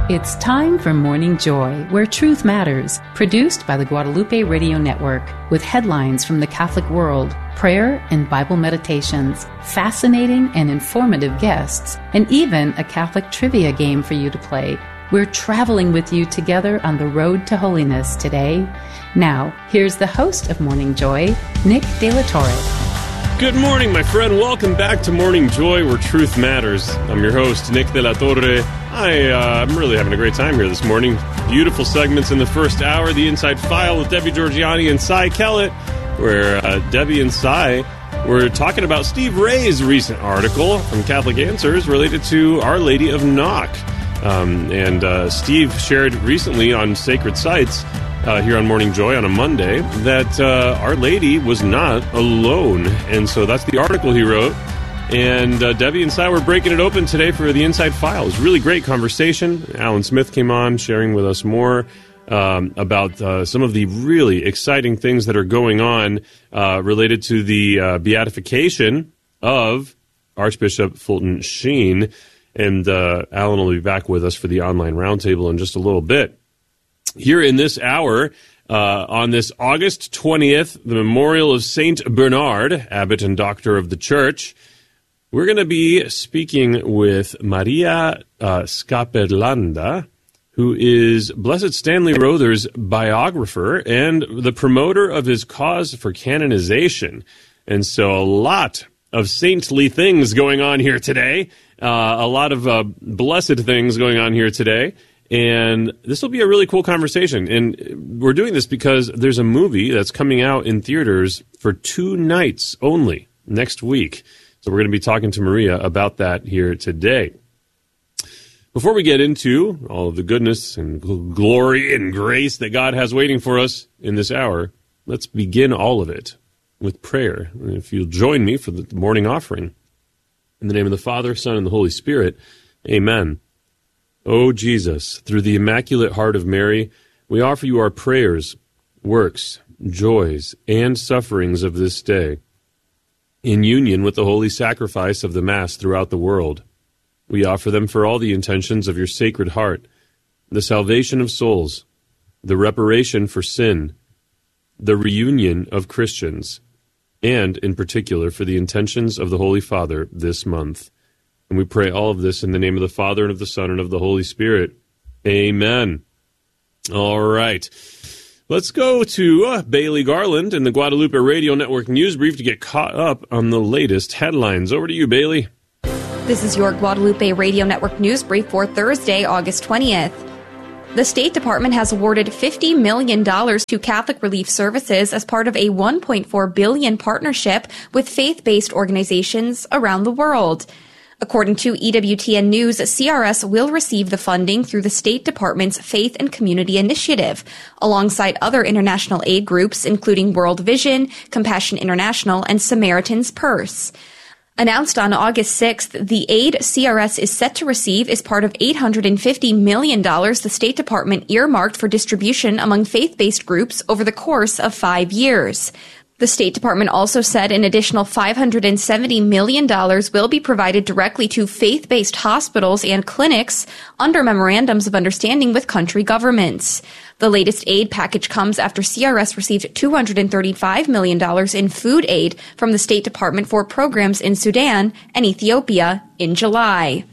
It's time for Morning Joy, where truth matters, produced by the Guadalupe Radio Network, with headlines from the Catholic world, prayer and Bible meditations, fascinating and informative guests, and even a Catholic trivia game for you to play. We're traveling with you together on the road to holiness today. Now, here's the host of Morning Joy, Nick De La Torre. Good morning, my friend. Welcome back to Morning Joy, where truth matters. I'm your host, Nick De La Torre. I'm really having a great time here this morning. Beautiful segments in the first hour. The Inside File with Debbie Georgiani and Cy Kellett, where Debbie and Cy were talking about Steve Ray's recent article from Catholic Answers related to Our Lady of Knock. Steve shared recently on Sacred Sites here on Morning Joy on a Monday that Our Lady was not alone. And so that's the article he wrote. And Debbie and Cy were breaking it open today for the Inside File. It was a really great conversation. Alan Smith came on sharing with us more about some of the really exciting things that are going on related to the beatification of Archbishop Fulton Sheen. And Alan will be back with us for the online roundtable in just a little bit. Here in this hour, on this August 20th, the memorial of Saint Bernard, abbot and doctor of the Church, we're going to be speaking with Maria Scappellanda, who is Blessed Stanley Rother's biographer and the promoter of his cause for canonization. And so a lot of saintly things going on here today, a lot of blessed things going on here today. And this will be a really cool conversation. And we're doing this because there's a movie that's coming out in theaters for 2 nights only next week. So we're going to be talking to Maria about that here today. Before we get into all of the goodness and glory and grace that God has waiting for us in this hour, let's begin all of it with prayer. And if you'll join me for the morning offering. In the name of the Father, Son, and the Holy Spirit, amen. O Jesus, through the Immaculate Heart of Mary, we offer you our prayers, works, joys, and sufferings of this day. In union with the holy sacrifice of the Mass throughout the world, we offer them for all the intentions of your Sacred Heart, the salvation of souls, the reparation for sin, the reunion of Christians, and, in particular, for the intentions of the Holy Father this month. And we pray all of this in the name of the Father, and of the Son, and of the Holy Spirit. Amen. All right. Let's go to Bailey Garland and the Guadalupe Radio Network News Brief to get caught up on the latest headlines. Over to you, Bailey. This is your Guadalupe Radio Network News Brief for Thursday, August 20th. The State Department has awarded $50 million to Catholic Relief Services as part of a $1.4 billion partnership with faith-based organizations around the world. According to EWTN News, CRS will receive the funding through the State Department's Faith and Community Initiative, alongside other international aid groups, including World Vision, Compassion International, and Samaritan's Purse. Announced on August 6th, the aid CRS is set to receive is part of $850 million the State Department earmarked for distribution among faith-based groups over the course of 5 years. The State Department also said an additional $570 million will be provided directly to faith-based hospitals and clinics under memorandums of understanding with country governments. The latest aid package comes after CRS received $235 million in food aid from the State Department for programs in Sudan and Ethiopia in July.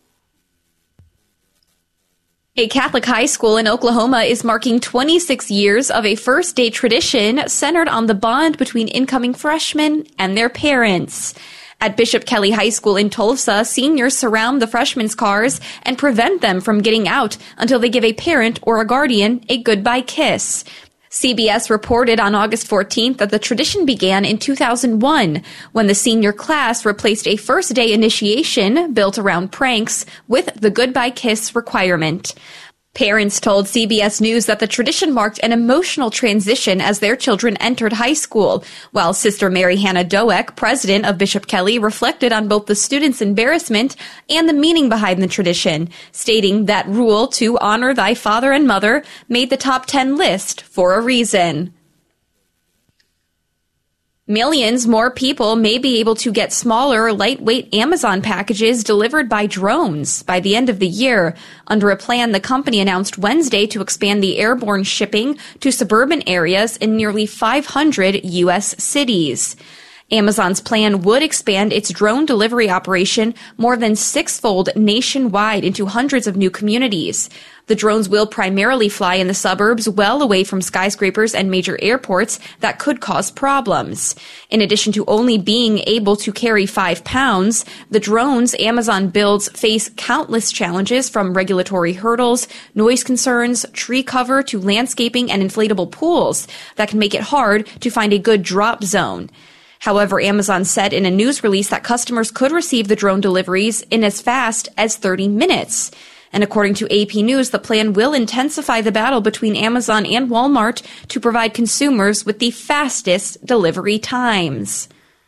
A Catholic high school in Oklahoma is marking 26 years of a first-day tradition centered on the bond between incoming freshmen and their parents. At Bishop Kelly High School in Tulsa, seniors surround the freshmen' cars and prevent them from getting out until they give a parent or a guardian a goodbye kiss. CBS reported on August 14th that the tradition began in 2001 when the senior class replaced a first-day initiation built around pranks with the goodbye kiss requirement. Parents told CBS News that the tradition marked an emotional transition as their children entered high school, while Sister Mary Hannah Doeck, president of Bishop Kelly, reflected on both the students' embarrassment and the meaning behind the tradition, stating that rule to honor thy father and mother made the top 10 list for a reason. Millions more people may be able to get smaller, lightweight Amazon packages delivered by drones by the end of the year, under a plan the company announced Wednesday to expand the airborne shipping to suburban areas in nearly 500 U.S. cities. Amazon's plan would expand its drone delivery operation more than sixfold nationwide into hundreds of new communities. The drones will primarily fly in the suburbs, well away from skyscrapers and major airports that could cause problems. In addition to only being able to carry 5 pounds, the drones Amazon builds face countless challenges, from regulatory hurdles, noise concerns, tree cover, to landscaping and inflatable pools that can make it hard to find a good drop zone. However, Amazon said in a news release that customers could receive the drone deliveries in as fast as 30 minutes. And according to AP News, the plan will intensify the battle between Amazon and Walmart to provide consumers with the fastest delivery times.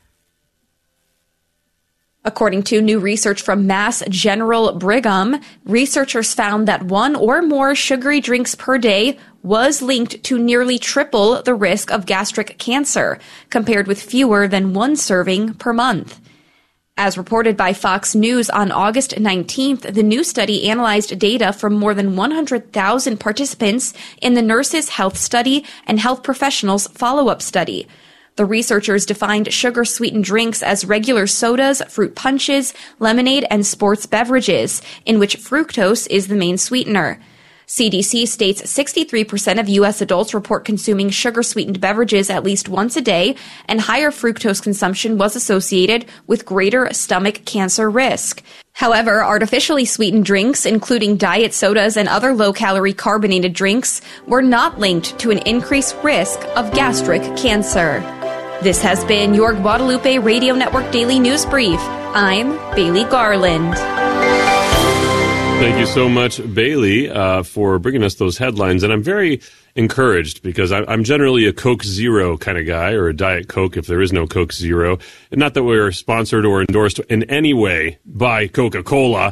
According to new research from Mass General Brigham, researchers found that one or more sugary drinks per day was linked to nearly triple the risk of gastric cancer, compared with fewer than one serving per month. As reported by Fox News on August 19th, the new study analyzed data from more than 100,000 participants in the Nurses' Health Study and Health Professionals Follow-Up Study. The researchers defined sugar-sweetened drinks as regular sodas, fruit punches, lemonade, and sports beverages, in which fructose is the main sweetener. CDC states 63% of U.S. adults report consuming sugar-sweetened beverages at least once a day, and higher fructose consumption was associated with greater stomach cancer risk. However, artificially sweetened drinks, including diet sodas and other low-calorie carbonated drinks, were not linked to an increased risk of gastric cancer. This has been your Guadalupe Radio Network Daily News Brief. I'm Bailey Garland. Thank you so much, Bailey, for bringing us those headlines. And I'm very encouraged because I'm generally a Coke Zero kind of guy, or a Diet Coke if there is no Coke Zero. And not that we're sponsored or endorsed in any way by Coca-Cola,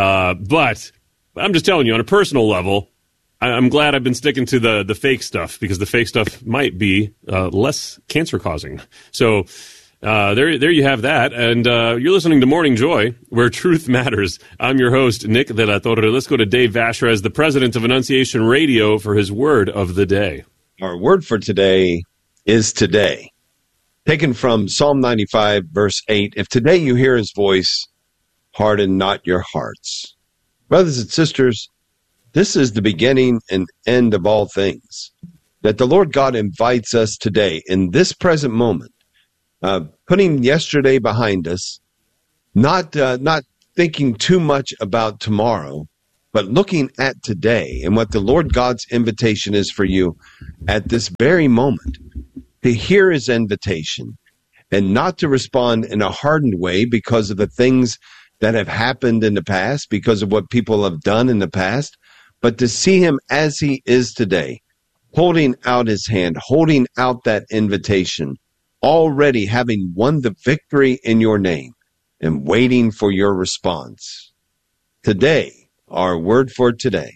but I'm just telling you, on a personal level, I'm glad I've been sticking to the fake stuff, because the fake stuff might be less cancer-causing. So there you have that. And you're listening to Morning Joy, where truth matters. I'm your host, Nick de la Torre. Let's go to Dave Vashrez, the president of Annunciation Radio, for his word of the day. Our word for today is today. Taken from Psalm 95, verse 8. If today you hear his voice, harden not your hearts. Brothers and sisters, this is the beginning and end of all things. That the Lord God invites us today, in this present moment, putting yesterday behind us, not thinking too much about tomorrow, but looking at today and what the Lord God's invitation is for you at this very moment, to hear his invitation and not to respond in a hardened way because of the things that have happened in the past, because of what people have done in the past, but to see him as he is today, holding out his hand, holding out that invitation, already having won the victory in your name, and waiting for your response. Today, our word for today.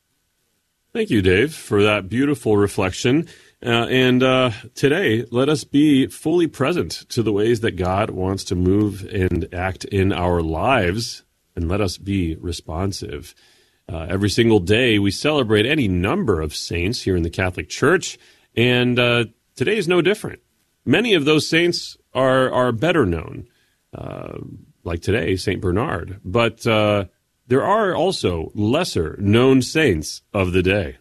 Thank you, Dave, for that beautiful reflection. And today, let us be fully present to the ways that God wants to move and act in our lives, and let us be responsive. Every single day, we celebrate any number of saints here in the Catholic Church, and today is no different. Many of those saints are better known, like today, St. Bernard. But there are also lesser-known saints of the day.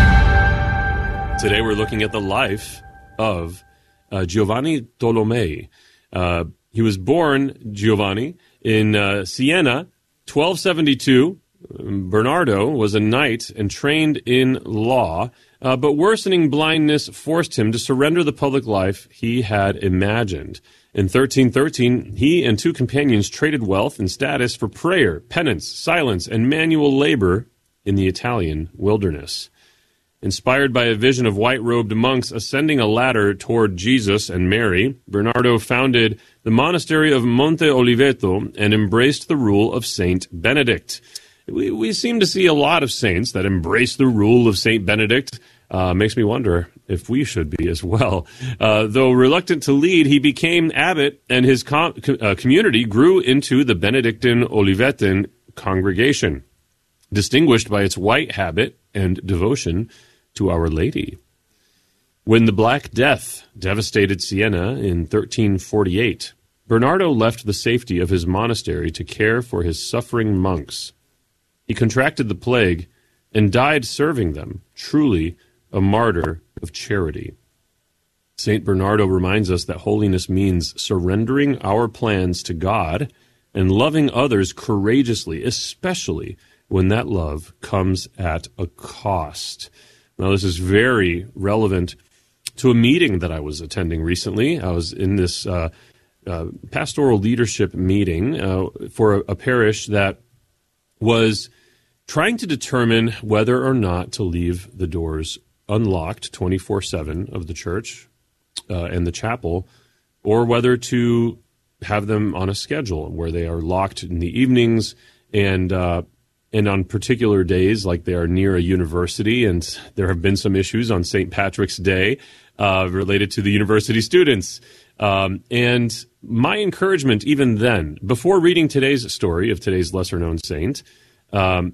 Today we're looking at the life of Giovanni Tolomei. He was born, Giovanni, in Siena, 1272. Bernardo was a knight and trained in law, but worsening blindness forced him to surrender the public life he had imagined. In 1313, he and 2 companions traded wealth and status for prayer, penance, silence, and manual labor in the Italian wilderness. Inspired by a vision of white-robed monks ascending a ladder toward Jesus and Mary, Bernardo founded the monastery of Monte Oliveto and embraced the rule of Saint Benedict. We seem to see a lot of saints that embrace the rule of Saint Benedict. Makes me wonder if we should be as well. Though reluctant to lead, he became abbot, and his community grew into the Benedictine Olivetan congregation, distinguished by its white habit and devotion to Our Lady. When the Black Death devastated Siena in 1348, Bernardo left the safety of his monastery to care for his suffering monks. He contracted the plague and died serving them, truly a martyr of charity. St. Bernardo reminds us that holiness means surrendering our plans to God and loving others courageously, especially when that love comes at a cost. Now, this is very relevant to a meeting that I was attending recently. I was in this pastoral leadership meeting for a parish that was trying to determine whether or not to leave the doors unlocked 24/7 of the church and the chapel, or whether to have them on a schedule where they are locked in the evenings and on particular days, like they are near a university, and there have been some issues on St. Patrick's Day related to the university students. And my encouragement even then, before reading today's story of today's lesser-known saint, my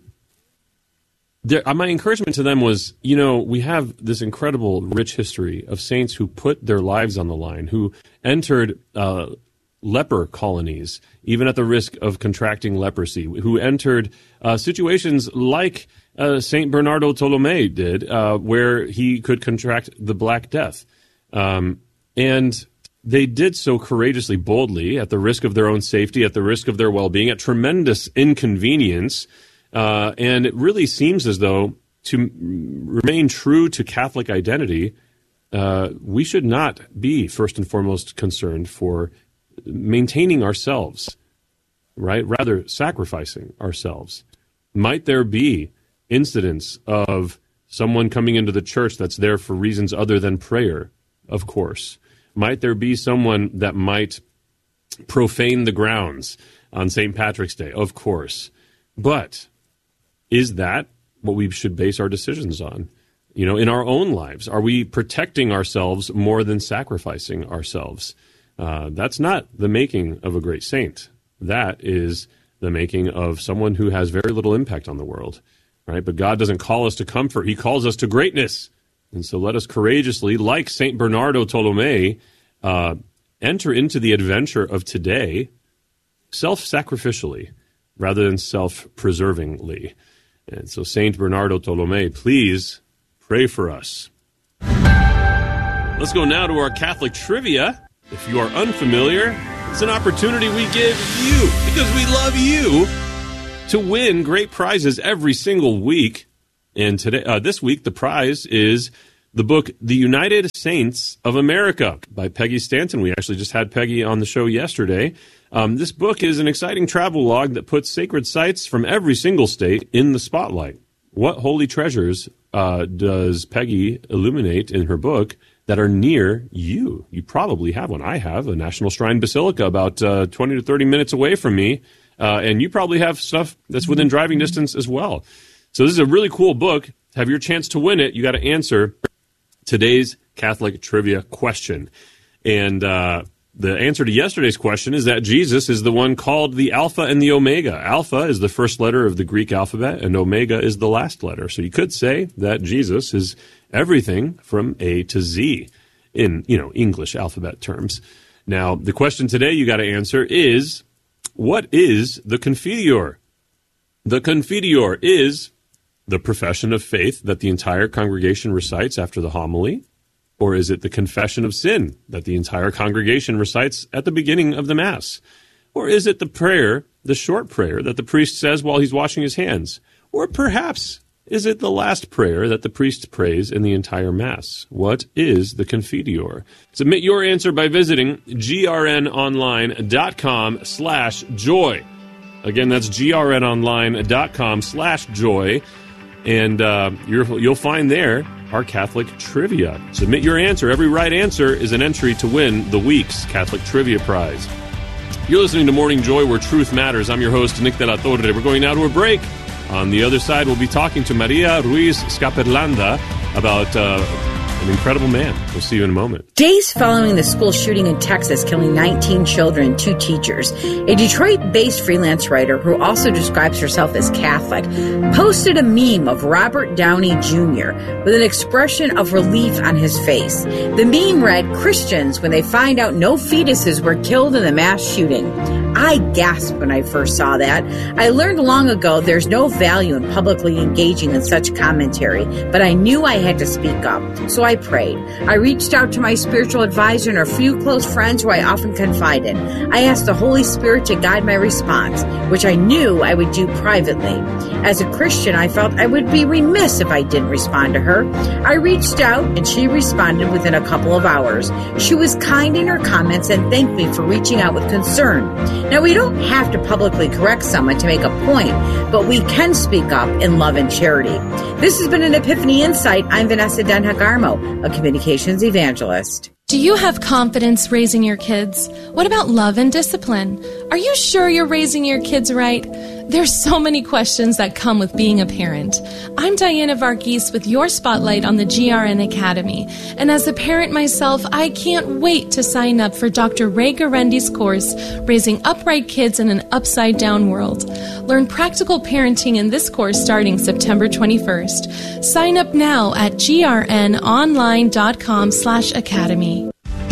encouragement to them was, we have this incredible, rich history of saints who put their lives on the line, who entered leper colonies, even at the risk of contracting leprosy, who entered situations like St. Bernardo Tolomei did, where he could contract the Black Death. And they did so courageously, boldly, at the risk of their own safety, at the risk of their well-being, at tremendous inconvenience. And it really seems as though to remain true to Catholic identity, we should not be first and foremost concerned for maintaining ourselves, right? Rather, sacrificing ourselves. Might there be incidents of someone coming into the church that's there for reasons other than prayer? Of course. Might there be someone that might profane the grounds on St. Patrick's Day? Of course. But is that what we should base our decisions on? In our own lives, are we protecting ourselves more than sacrificing ourselves? That's not the making of a great saint. That is the making of someone who has very little impact on the world, right? But God doesn't call us to comfort. He calls us to greatness. And so let us courageously, like St. Bernardo Tolomei, enter into the adventure of today self-sacrificially rather than self-preservingly. And so St. Bernardo Tolomei, please pray for us. Let's go now to our Catholic trivia. If you are unfamiliar, it's an opportunity we give you, because we love you, to win great prizes every single week. And today, this week, the prize is the book, The United Saints of America by Peggy Stanton. We actually just had Peggy on the show yesterday. This book is an exciting travel log that puts sacred sites from every single state in the spotlight. What holy treasures does Peggy illuminate in her book that are near you? You probably have one. I have a National Shrine Basilica about 20 to 30 minutes away from me, and you probably have stuff that's within driving distance as well. So this is a really cool book. To have your chance to win it, you got to answer today's Catholic trivia question. And the answer to yesterday's question is that Jesus is the one called the Alpha and the Omega. Alpha is the first letter of the Greek alphabet, and Omega is the last letter. So you could say that Jesus is everything from A to Z in, English alphabet terms. Now, the question today you got to answer is, what is the Confiteor? The Confiteor is the profession of faith that the entire congregation recites after the homily, or is it the confession of sin that the entire congregation recites at the beginning of the Mass? Or is it the prayer, the short prayer that the priest says while he's washing his hands? Or perhaps is it the last prayer that the priest prays in the entire Mass? What is the Confiteor? Submit your answer by visiting grnonline.com/joy. Again, that's grnonline.com/joy. And you'll find there our Catholic trivia. Submit your answer. Every right answer is an entry to win the week's Catholic Trivia Prize. You're listening to Morning Joy, where truth matters. I'm your host, Nick de la Torre. We're going now to a break. On the other side, we'll be talking to Maria Ruiz Scaperlanda about an incredible man. We'll see you in a moment. Days following the school shooting in Texas, killing 19 children and 2 teachers, a Detroit-based freelance writer who also describes herself as Catholic posted a meme of Robert Downey Jr. with an expression of relief on his face. The meme read, "Christians when they find out no fetuses were killed in the mass shooting." I gasped when I first saw that. I learned long ago there's no value in publicly engaging in such commentary, but I knew I had to speak up. So I prayed. I reached out to my spiritual advisor and a few close friends who I often confide in. I asked the Holy Spirit to guide my response, which I knew I would do privately. As a Christian, I felt I would be remiss if I didn't respond to her. I reached out and she responded within a couple of hours. She was kind in her comments and thanked me for reaching out with concern. Now, we don't have to publicly correct someone to make a point, but we can speak up in love and charity. This has been an Epiphany Insight. I'm Vanessa Denhagarmo, a communications evangelist. Do you have confidence raising your kids? What about love and discipline? Are you sure you're raising your kids right? There's so many questions that come with being a parent. I'm Diana Varghese with your spotlight on the GRN Academy. And as a parent myself, I can't wait to sign up for Dr. Ray Garendi's course, Raising Upright Kids in an Upside Down World. Learn practical parenting in this course starting September 21st. Sign up now at grnonline.com/academy.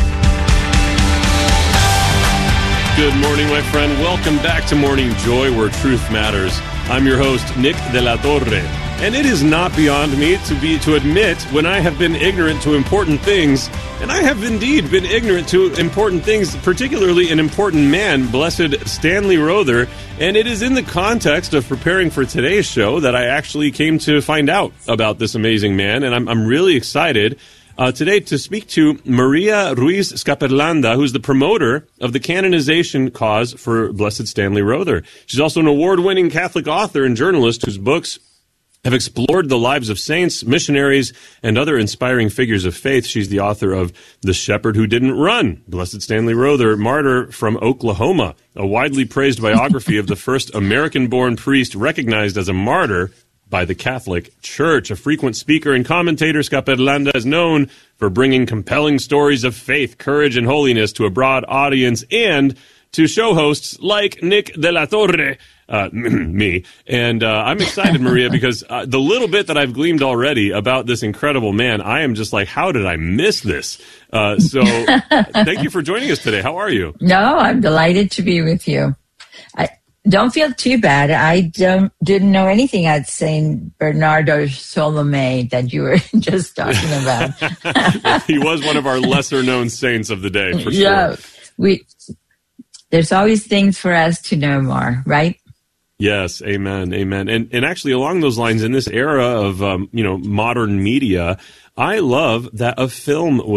Good morning, my friend. Welcome back to Morning Joy, where truth matters. I'm your host, Nick de la Torre. And it is not beyond me to admit when I have been ignorant to important things. And I have indeed been ignorant to important things, particularly an important man, Blessed Stanley Rother. And it is in the context of preparing for today's show that I actually came to find out about this amazing man. And I'm really excited today to speak to Maria Ruiz Scaperlanda, who's the promoter of the canonization cause for Blessed Stanley Rother. She's also an award-winning Catholic author and journalist whose books have explored the lives of saints, missionaries, and other inspiring figures of faith. She's the author of The Shepherd Who Didn't Run, Blessed Stanley Rother, martyr from Oklahoma, a widely praised biography of the first American-born priest recognized as a martyr by the Catholic Church. A frequent speaker and commentator, Scaperlanda is known for bringing compelling stories of faith, courage, and holiness to a broad audience and to show hosts like Nick de la Torre, me. And I'm excited, Maria, because the little bit that I've gleaned already about this incredible man, I am just like, how did I miss this? So thank you for joining us today. How are you? No, I'm delighted to be with you. Don't feel too bad. I didn't know anything at St. Bernardo Solomé that you were just talking about. He was one of our lesser-known saints of the day, for sure. Yeah, there's always things for us to know more, right? Yes, amen, amen. And actually, along those lines, in this era of modern media, I love that a film